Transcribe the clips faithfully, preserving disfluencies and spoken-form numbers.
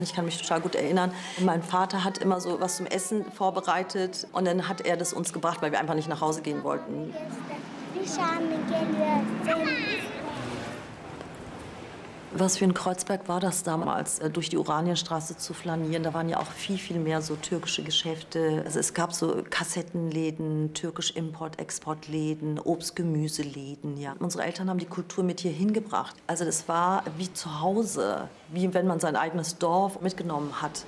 Ich kann mich total gut erinnern, mein Vater hat immer so was zum Essen vorbereitet und dann hat er das uns gebracht, weil wir einfach nicht nach Hause gehen wollten. Was für ein Kreuzberg war das damals, durch die Oranienstraße zu flanieren. Da waren ja auch viel, viel mehr so türkische Geschäfte. Also es gab so Kassettenläden, türkisch Import-Export-Läden, Obst-Gemüseläden. Ja. Unsere Eltern haben die Kultur mit hier hingebracht. Also das war wie zu Hause, wie wenn man sein eigenes Dorf mitgenommen hat.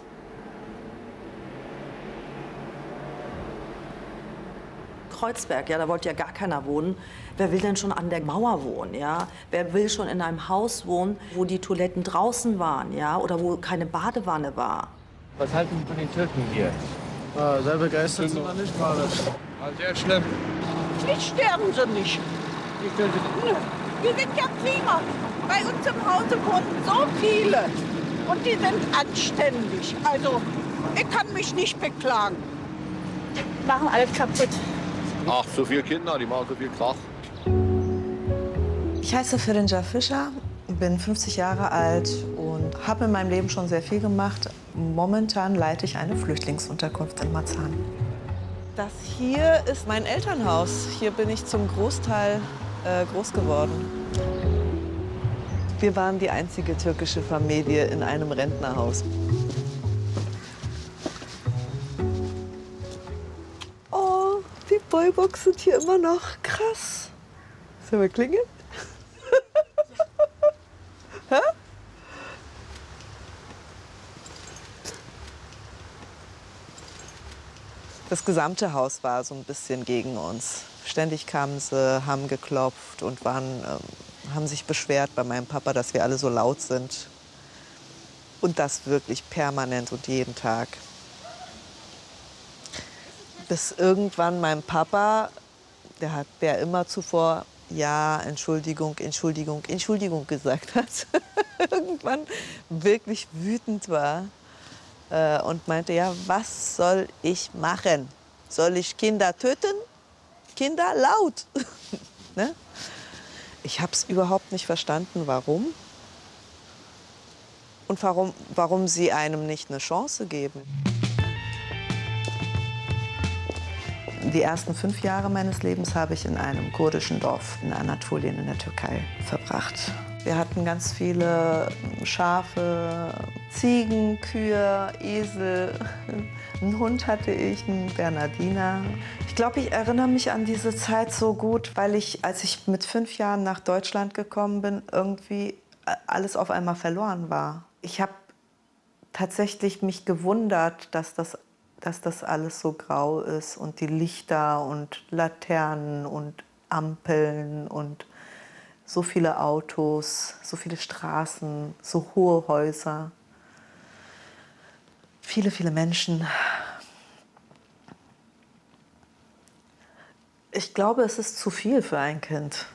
Kreuzberg, ja, da wollte ja gar keiner wohnen. Wer will denn schon an der Mauer wohnen, ja? Wer will schon in einem Haus wohnen, wo die Toiletten draußen waren, ja? Oder wo keine Badewanne war? Was halten Sie von den Türken hier? Ja, sehr begeistert sind wir nicht, Marisch. Sehr schlimm. Nicht sterben sie nicht. Wie können Sie das? Die sind ja prima. Bei uns im Hause wohnen so viele. Und die sind anständig. Also, ich kann mich nicht beklagen. Machen alles kaputt. Ach, so viele Kinder, die machen so viel Krach. Ich heiße Ferinja Fischer, bin fünfzig Jahre alt und habe in meinem Leben schon sehr viel gemacht. Momentan leite ich eine Flüchtlingsunterkunft in Marzahn. Das hier ist mein Elternhaus. Hier bin ich zum Großteil äh, groß geworden. Wir waren die einzige türkische Familie in einem Rentnerhaus. Oh, die Boybox sind hier immer noch. Krass. Sollen wir klingeln? Hä? Das gesamte Haus war so ein bisschen gegen uns. Ständig kamen sie, haben geklopft und waren, ähm, haben sich beschwert bei meinem Papa, dass wir alle so laut sind. Und das wirklich permanent und jeden Tag. Bis irgendwann mein Papa, der hat der immer zuvor ja, Entschuldigung, Entschuldigung, Entschuldigung gesagt hat, irgendwann wirklich wütend war äh, und meinte, ja, was soll ich machen? Soll ich Kinder töten? Kinder laut. Ne? Ich habe es überhaupt nicht verstanden, warum. Und warum, warum sie einem nicht eine Chance geben. Die ersten fünf Jahre meines Lebens habe ich in einem kurdischen Dorf in Anatolien in der Türkei verbracht. Wir hatten ganz viele Schafe, Ziegen, Kühe, Esel. Einen Hund hatte ich, einen Bernardiner. Ich glaube, ich erinnere mich an diese Zeit so gut, weil ich, als ich mit fünf Jahren nach Deutschland gekommen bin, irgendwie alles auf einmal verloren war. Ich habe tatsächlich mich gewundert, dass das dass das alles so grau ist und die Lichter und Laternen und Ampeln und so viele Autos, so viele Straßen, so hohe Häuser, viele, viele Menschen. Ich glaube, es ist zu viel für ein Kind.